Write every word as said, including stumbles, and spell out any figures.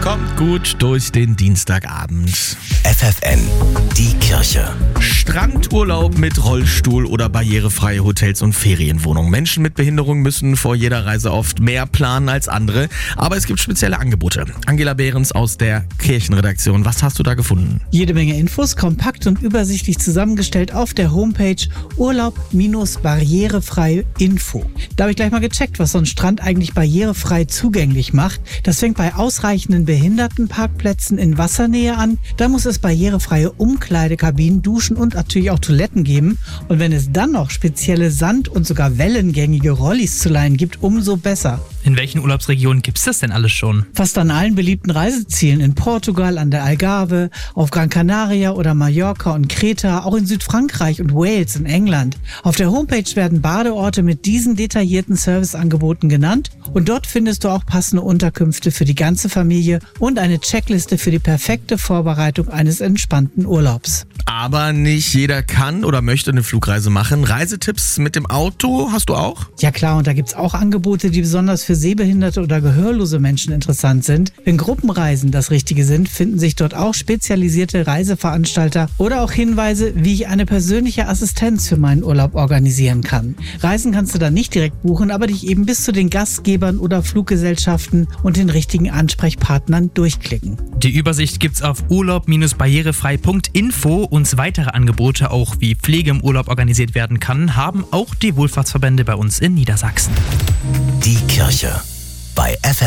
Kommt gut durch den Dienstagabend. F F N, die Kirche. Strandurlaub mit Rollstuhl oder barrierefreie Hotels und Ferienwohnungen. Menschen mit Behinderung müssen vor jeder Reise oft mehr planen als andere. Aber es gibt spezielle Angebote. Angela Behrens aus der Kirchenredaktion. Was hast du da gefunden? Jede Menge Infos, kompakt und übersichtlich zusammengestellt auf der Homepage Urlaub-barrierefrei Info. Da habe ich gleich mal gecheckt, was so ein Strand eigentlich barrierefrei zugänglich macht. Das fängt bei ausreichenden Behindertenparkplätzen in Wassernähe an. Da muss es barrierefreie Umkleidekabinen, Duschen und natürlich auch Toiletten geben. Und wenn es dann noch spezielle Sand- und sogar wellengängige Rollis zu leihen gibt, umso besser. In welchen Urlaubsregionen gibt's das denn alles schon? Fast an allen beliebten Reisezielen, in Portugal, an der Algarve, auf Gran Canaria oder Mallorca und Kreta, auch in Südfrankreich und Wales in England. Auf der Homepage werden Badeorte mit diesen detaillierten Serviceangeboten genannt und dort findest du auch passende Unterkünfte für die ganze Familie und eine Checkliste für die perfekte Vorbereitung eines entspannten Urlaubs. Aber nicht jeder kann oder möchte eine Flugreise machen. Reisetipps mit dem Auto hast du auch? Ja klar, und da gibt's auch Angebote, die besonders für sehbehinderte oder gehörlose Menschen interessant sind. Wenn Gruppenreisen das Richtige sind, finden sich dort auch spezialisierte Reiseveranstalter oder auch Hinweise, wie ich eine persönliche Assistenz für meinen Urlaub organisieren kann. Reisen kannst du dann nicht direkt buchen, aber dich eben bis zu den Gastgebern oder Fluggesellschaften und den richtigen Ansprechpartnern durchklicken. Die Übersicht gibt's auf urlaub-barrierefrei punkt info und weitere Angebote, auch wie Pflege im Urlaub organisiert werden kann, haben auch die Wohlfahrtsverbände bei uns in Niedersachsen. Die Kirche bei F F N.